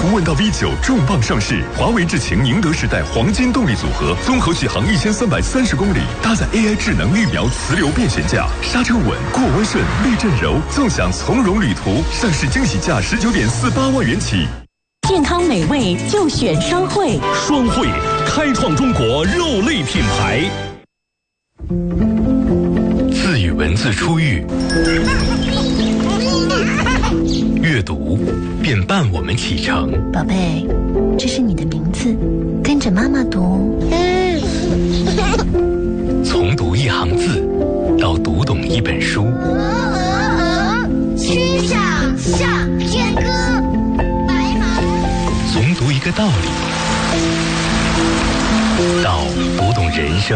图问到 V9重磅上市，华为智擎宁德时代黄金动力组合，综合续航1330公里，搭载 AI 智能预瞄磁流变悬架，刹车稳，过弯顺，避震柔，纵享从容旅途。上市惊喜价19.48万元起。 健康美味就选双汇， 双汇开创中国肉类品牌。 字与文字初遇，阅读便伴我们启程。 宝贝，这是你的名字，跟着妈妈读。 从读一行字到读懂一本书， 曲项向天歌，白马。 从读一个道理到读懂人生。